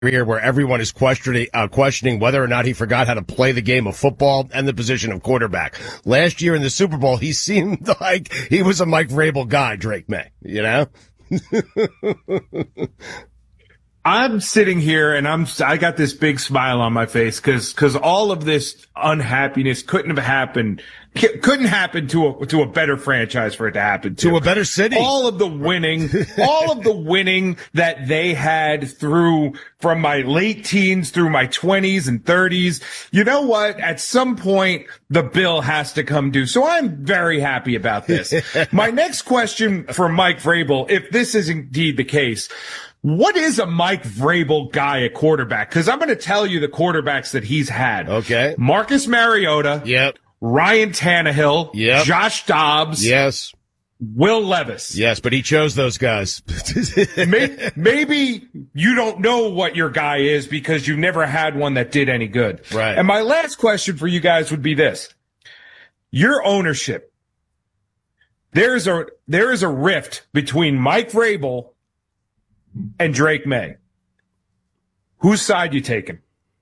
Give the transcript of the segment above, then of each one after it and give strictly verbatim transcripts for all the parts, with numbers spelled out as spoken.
career where everyone is questioning uh, questioning whether or not he forgot how to play the game of football and the position of quarterback. Last year in the Super Bowl, he seemed like he was a Mike Vrabel guy, Drake May, you know? I'm sitting here and I'm, I got this big smile on my face because, because all of this unhappiness couldn't have happened, couldn't happen to a, to a better franchise for it to happen to. To a better city. All of the winning, all of the winning that they had through, from my late teens through my twenties and thirties. You know what? At some point, the bill has to come due. So I'm very happy about this. My next question for Mike Vrabel, if this is indeed the case, what is a Mike Vrabel guy at quarterback? Because I'm going to tell you the quarterbacks that he's had. Okay. Marcus Mariota. Yep. Ryan Tannehill. Yep. Josh Dobbs. Yes. Will Levis. Yes, but he chose those guys. maybe, maybe you don't know what your guy is because you never had one that did any good. Right. And my last question for you guys would be this. Your ownership. There's a, there is a rift between Mike Vrabel and Drake May. Whose side you taking?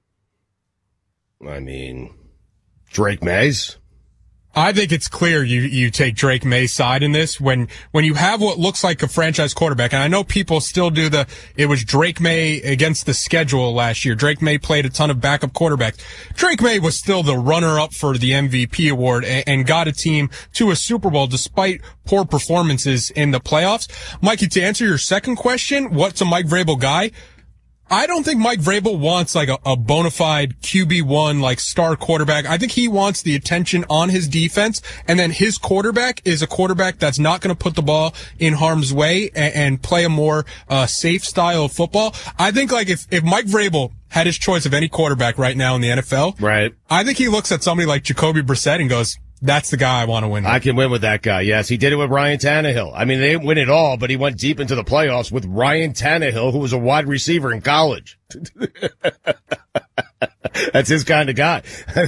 I mean, Drake May's. I think it's clear you, you take Drake May's side in this when, when you have what looks like a franchise quarterback. And I know people still do the, it was Drake May against the schedule last year. Drake May played a ton of backup quarterbacks. Drake May was still the runner up for the M V P award and, and got a team to a Super Bowl despite poor performances in the playoffs. Mikey, to answer your second question, what's a Mike Vrabel guy? I don't think Mike Vrabel wants like a, a bona fide Q B one, like star quarterback. I think he wants the attention on his defense, and then his quarterback is a quarterback that's not going to put the ball in harm's way and, and play a more uh, safe style of football. I think like if, if Mike Vrabel had his choice of any quarterback right now in the N F L, right? I think he looks at somebody like Jacoby Brissett and goes, that's the guy I want to win with. I can win with that guy. Yes, he did it with Ryan Tannehill. I mean, they didn't win it all, but he went deep into the playoffs with Ryan Tannehill, who was a wide receiver in college. That's his kind of guy.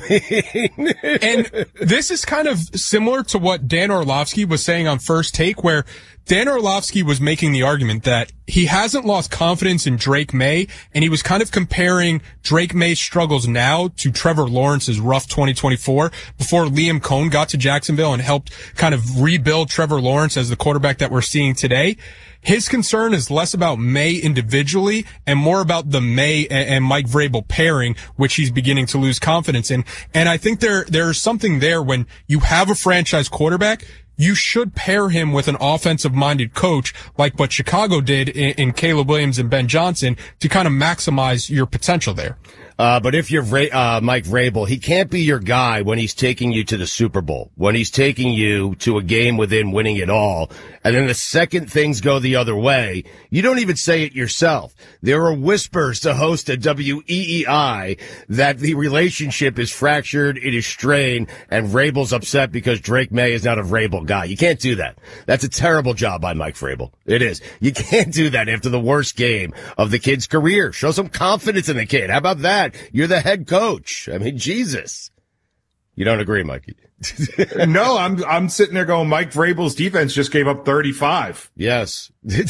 I mean, and this is kind of similar to what Dan Orlovsky was saying on First Take, where Dan Orlovsky was making the argument that he hasn't lost confidence in Drake May, and he was kind of comparing Drake May's struggles now to Trevor Lawrence's rough twenty twenty-four before Liam Cohn got to Jacksonville and helped kind of rebuild Trevor Lawrence as the quarterback that we're seeing today. His concern is less about May individually and more about the May and Mike Vrabel pairing, which he's beginning to lose confidence in. And I think there, there's something there when you have a franchise quarterback, you should pair him with an offensive-minded coach like what Chicago did in, in Caleb Williams and Ben Johnson to kind of maximize your potential there. Uh, but if you're Vra- uh, Mike Vrabel, he can't be your guy when he's taking you to the Super Bowl, when he's taking you to a game within winning it all. And then the second things go the other way, you don't even say it yourself. There are whispers to host at W E E I that the relationship is fractured, it is strained, and Vrabel's upset because Drake May is not a Vrabel guy. You can't do that. That's a terrible job by Mike Vrabel. It is. You can't do that after the worst game of the kid's career. Show some confidence in the kid. How about that? You're the head coach. I mean, Jesus. You don't agree, Mikey? No, I'm I'm sitting there going, Mike Vrabel's defense just gave up thirty-five. Yes. to,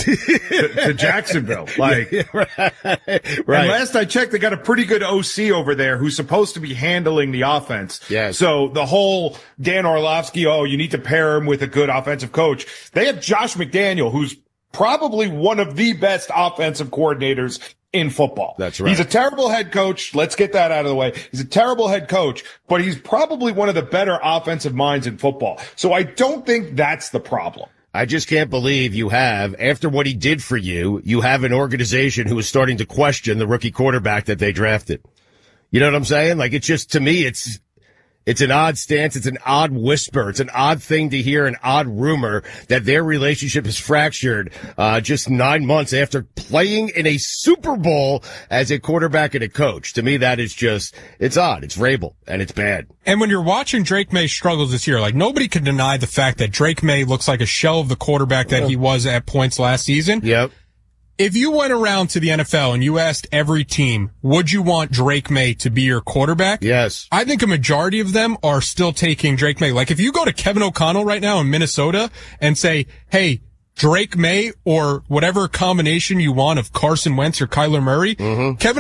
to Jacksonville. Like, right. And last I checked, they got a pretty good O C over there who's supposed to be handling the offense. Yes. So the whole Dan Orlovsky, oh, you need to pair him with a good offensive coach. They have Josh McDaniel, who's probably one of the best offensive coordinators in football. That's right. He's a terrible head coach. Let's get that out of the way. He's a terrible head coach, but he's probably one of the better offensive minds in football. So I don't think that's the problem. I just can't believe you have, after what he did for you, you have an organization who is starting to question the rookie quarterback that they drafted. You know what I'm saying? Like, it's just, to me, it's, it's an odd stance. It's an odd whisper. It's an odd thing to hear, an odd rumor that their relationship is fractured, uh, just nine months after playing in a Super Bowl as a quarterback and a coach. To me, that is just, it's odd. It's Vrabel, and it's bad. And when you're watching Drake May struggles this year, like, nobody can deny the fact that Drake May looks like a shell of the quarterback that he was at points last season. Yep. If you went around to the N F L and you asked every team, would you want Drake May to be your quarterback? Yes. I think a majority of them are still taking Drake May. Like, if you go to Kevin O'Connell right now in Minnesota and say, hey, Drake May or whatever combination you want of Carson Wentz or Kyler Murray, Mm-hmm. Kevin